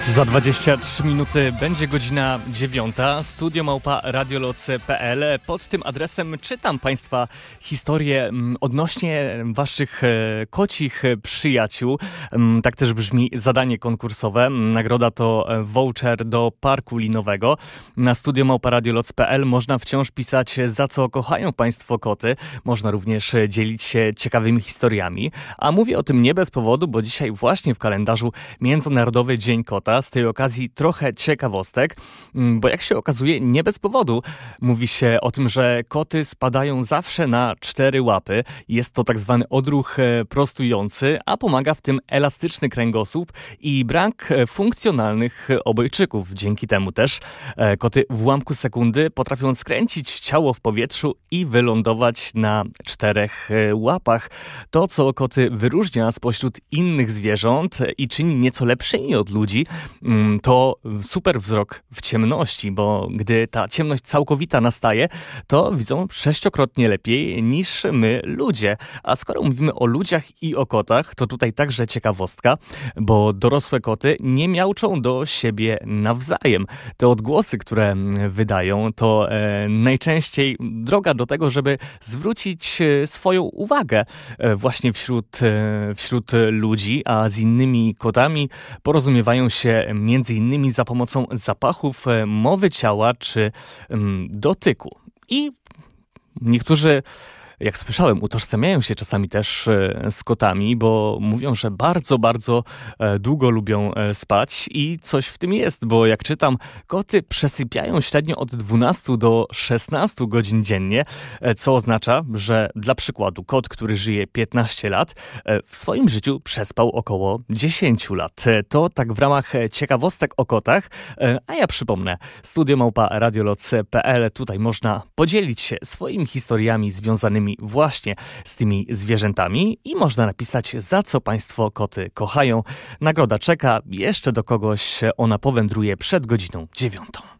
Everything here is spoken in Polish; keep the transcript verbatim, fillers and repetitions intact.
Za dwadzieścia trzy minuty będzie godzina dziewiąta. Studio małpa radioloc kropka p l. Pod tym adresem czytam Państwa historie odnośnie Waszych kocich przyjaciół. Tak też brzmi zadanie konkursowe. Nagroda to voucher do parku linowego. Na studio małpa radioloc kropka p l można wciąż pisać, za co kochają Państwo koty. Można również dzielić się ciekawymi historiami. A mówię o tym nie bez powodu, bo dzisiaj właśnie w kalendarzu Międzynarodowy Dzień Kota. Z tej okazji trochę ciekawostek, bo jak się okazuje, nie bez powodu mówi się o tym, że koty spadają zawsze na cztery łapy. Jest to tak zwany odruch prostujący, a pomaga w tym elastyczny kręgosłup i brak funkcjonalnych obojczyków. Dzięki temu też koty w ułamku sekundy potrafią skręcić ciało w powietrzu i wylądować na czterech łapach. To, co koty wyróżnia spośród innych zwierząt i czyni nieco lepszymi od ludzi, to super wzrok w ciemności, bo gdy ta ciemność całkowita nastaje, to widzą sześciokrotnie lepiej niż my ludzie. A skoro mówimy o ludziach i o kotach, to tutaj także ciekawostka, bo dorosłe koty nie miauczą do siebie nawzajem. Te odgłosy, które wydają, to e, najczęściej droga do tego, żeby zwrócić swoją uwagę e, właśnie wśród, e, wśród ludzi, a z innymi kotami porozumiewają się między innymi za pomocą zapachów, mowy ciała czy um, dotyku. I niektórzy, jak słyszałem, utożsamiają się czasami też z kotami, bo mówią, że bardzo, bardzo długo lubią spać i coś w tym jest, bo jak czytam, koty przesypiają średnio od dwunastu do szesnastu godzin dziennie, co oznacza, że dla przykładu kot, który żyje piętnaście lat, w swoim życiu przespał około dziesięć lat. To tak w ramach ciekawostek o kotach, a ja przypomnę, studio małpa radioloc kropka p l, tutaj można podzielić się swoimi historiami związanymi właśnie z tymi zwierzętami i można napisać, za co Państwo koty kochają. Nagroda czeka, jeszcze do kogoś ona powędruje przed godziną dziewiątą.